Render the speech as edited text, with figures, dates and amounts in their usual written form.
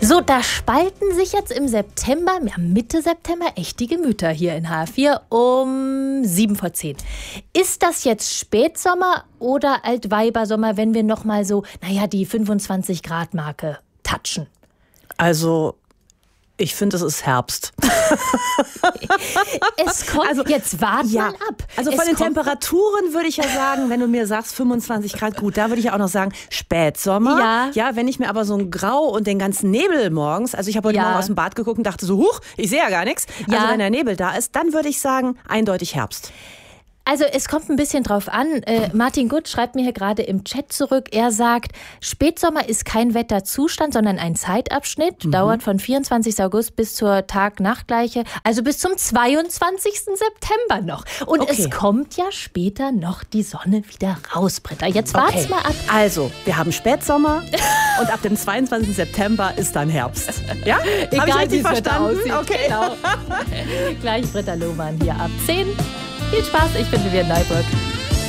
So, da spalten sich jetzt im September, ja, Mitte September, echt die Gemüter hier in H4 um 7:10. Ist das jetzt Spätsommer oder Altweibersommer, wenn wir nochmal so, die 25-Grad-Marke touchen? Also, ich finde, es ist Herbst. Es kommt, jetzt warten mal ab. Also von den Temperaturen würde ich ja sagen, wenn du mir sagst 25 Grad, gut, da würde ich ja auch noch sagen Spätsommer. Ja, wenn ich mir aber so ein Grau und den ganzen Nebel morgens, also ich habe heute Morgen aus dem Bad geguckt und dachte so, huch, ich sehe ja gar nichts. Also wenn der Nebel da ist, dann würde ich sagen, eindeutig Herbst. Also es kommt ein bisschen drauf an. Martin Gutt schreibt mir hier gerade im Chat zurück. Er sagt, Spätsommer ist kein Wetterzustand, sondern ein Zeitabschnitt. Dauert von 24. August bis zur Tag-Nacht-Gleiche. Also bis zum 22. September noch. Und es kommt ja später noch die Sonne wieder raus, Britta. Jetzt wart's mal ab. Also, wir haben Spätsommer und ab dem 22. September ist dann Herbst. Ja? Habe ich richtig verstanden? Okay. Genau. Gleich Britta Lohmann hier ab 10. Viel Spaß, ich bin Vivian Neuburg.